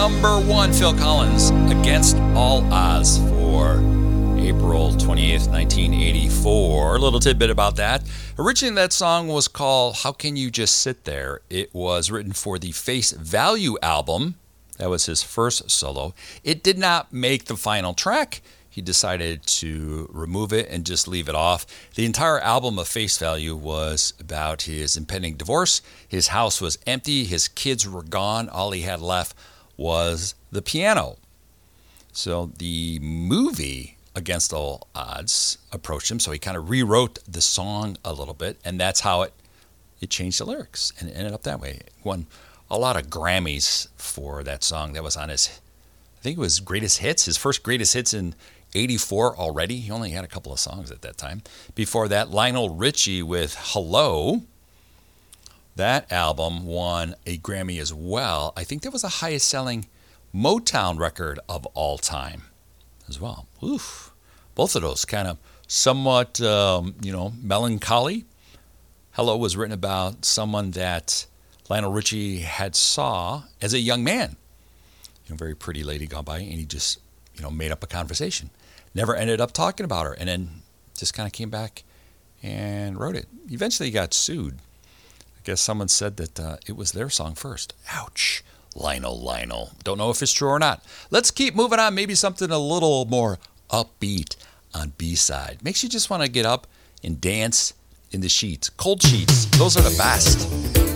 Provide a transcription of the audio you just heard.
number one, Phil Collins, Against All Odds for April 28th, 1984. A little tidbit about that. Originally, that song was called How Can You Just Sit There? It was written for the Face Value album. That was his first solo. It did not make the final track. He decided to remove it and just leave it off. The entire album of Face Value was about his impending divorce. His house was empty. His kids were gone. All he had left was the piano. So the movie Against All Odds approached him. So he kind of rewrote the song a little bit. And that's how it changed the lyrics. And it ended up that way. It won a lot of Grammys for that song. That was on his, I think it was Greatest Hits. His first Greatest Hits in 84 already. He only had a couple of songs at that time. Before that, Lionel Richie with Hello. That album won a Grammy as well. I think that was the highest selling Motown record of all time as well. Oof. Both of those kind of somewhat, melancholy. Hello was written about someone that Lionel Richie had saw as a young man. Very pretty lady gone by, and he just made up a conversation. Never ended up talking about her, and then just kind of came back and wrote it. Eventually he got sued. I guess someone said that it was their song first. Ouch. Lionel. Don't know if it's true or not. Let's keep moving on. Maybe something a little more upbeat on B-side. Makes you just want to get up and dance in the sheets. Cold sheets. Those are the best.